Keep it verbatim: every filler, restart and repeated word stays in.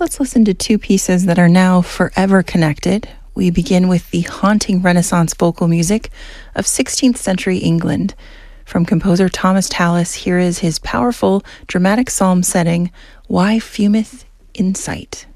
let's listen to two pieces that are now forever connected. We begin with the haunting Renaissance vocal music of sixteenth century England. From composer Thomas Tallis, here is his powerful dramatic psalm setting, Why Fumeth Insight?